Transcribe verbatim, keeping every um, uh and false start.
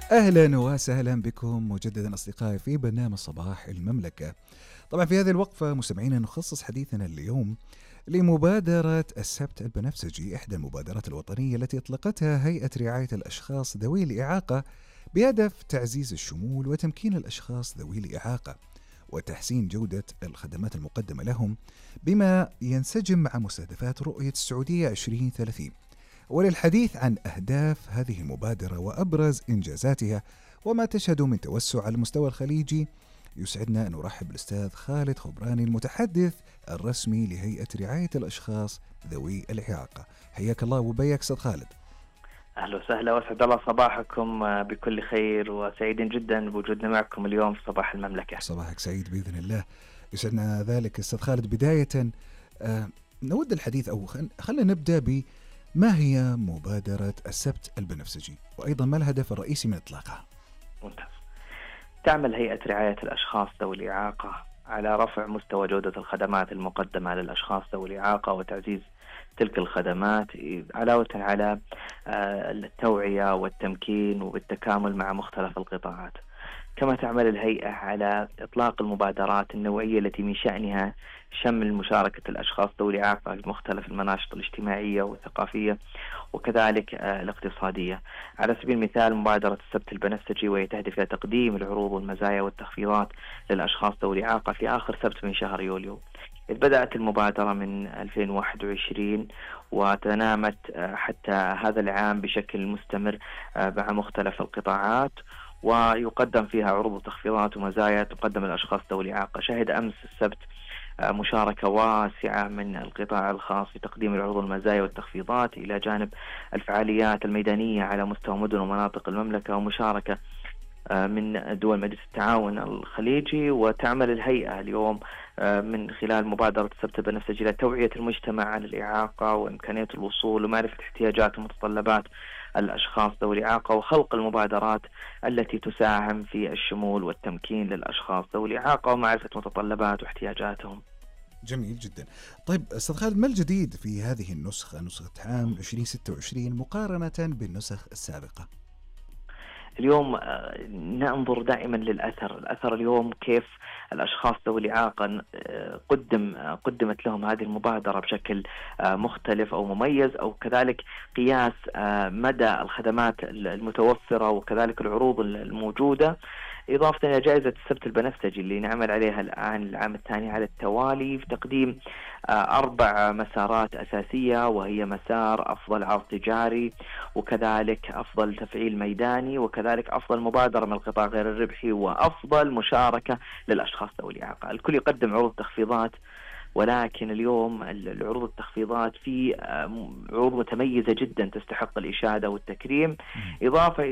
أهلا وسهلا بكم مجددا أصدقائي في برنامج صباح المملكة. طبعا في هذه الوقفة مستمعينا نخصص حديثنا اليوم لمبادرة السبت البنفسجي، إحدى المبادرات الوطنية التي أطلقتها هيئة رعاية الأشخاص ذوي الإعاقة بهدف تعزيز الشمول وتمكين الأشخاص ذوي الإعاقة وتحسين جودة الخدمات المقدمة لهم، بما ينسجم مع مستهدفات رؤية السعودية عشرين ثلاثين. وللحديث عن أهداف هذه المبادرة وأبرز إنجازاتها وما تشهد من توسع على المستوى الخليجي، يسعدنا أن نرحب بالأستاذ خالد خبراني المتحدث الرسمي لهيئة رعاية الأشخاص ذوي الإعاقة. حياك الله وبياك أستاذ خالد. أهلا وسهلا وأسعد الله صباحكم بكل خير، وسعيدين جدا بوجودنا معكم اليوم في صباح المملكة. صباحك سعيد بإذن الله، يسعدنا ذلك أستاذ خالد. بداية آه نود الحديث أو خلينا نبدأ ب ما هي مبادرة السبت البنفسجي، وأيضا ما الهدف الرئيسي من إطلاقها؟ ممتاز. تعمل هيئة رعاية الأشخاص ذوي الإعاقة على رفع مستوى جودة الخدمات المقدمة للأشخاص ذوي الإعاقة وتعزيز تلك الخدمات، علاوة على التوعية والتمكين وبالتكامل مع مختلف القطاعات. كما تعمل الهيئة على إطلاق المبادرات النوعية التي من شأنها شمل مشاركة الأشخاص ذوي الإعاقة في مختلف المناشط الاجتماعية والثقافية وكذلك الاقتصادية. على سبيل المثال مبادرة السبت البنفسجي، وهي تهدف إلى تقديم العروض والمزايا والتخفيضات للأشخاص ذوي الإعاقة في آخر سبت من شهر يوليو. إذ بدأت المبادرة من ألفين وواحد وعشرين وتنامت حتى هذا العام بشكل مستمر مع مختلف القطاعات، ويقدم فيها عروض وتخفيضات ومزايا تقدم للأشخاص ذوي الإعاقة. شهد أمس السبت مشاركة واسعة من القطاع الخاص في تقديم العروض والمزايا والتخفيضات، إلى جانب الفعاليات الميدانية على مستوى مدن ومناطق المملكة، ومشاركة من دول مجلس التعاون الخليجي. وتعمل الهيئة اليوم من خلال مبادرة السبت البنفسجي إلى توعية المجتمع عن الإعاقة وإمكانية الوصول ومعرفة احتياجات ومتطلبات الأشخاص ذوي الإعاقة، وخلق المبادرات التي تساهم في الشمول والتمكين للأشخاص ذوي الإعاقة ومعرفة متطلبات واحتياجاتهم. جميل جدا. طيب أستاذ خالد، ما الجديد في هذه النسخة، نسخة عام عشرين ستة وعشرين مقارنة بالنسخ السابقة؟ اليوم ننظر دائما للأثر الأثر اليوم كيف الأشخاص ذوي الإعاقة قدم قدمت لهم هذه المبادرة بشكل مختلف أو مميز، أو كذلك قياس مدى الخدمات المتوفرة وكذلك العروض الموجودة، إضافة إلى جائزة السبت البنفسجي اللي نعمل عليها الآن العام الثاني على التوالي في تقديم أربع مسارات أساسية، وهي مسار أفضل عرض تجاري، وكذلك أفضل تفعيل ميداني، وكذلك أفضل مبادرة من القطاع غير الربحي، وأفضل مشاركة للأشخاص ذوي الإعاقة. الكل يقدم عروض تخفيضات، ولكن اليوم العروض التخفيضات في عروض متميزة جدا تستحق الإشادة والتكريم، إضافة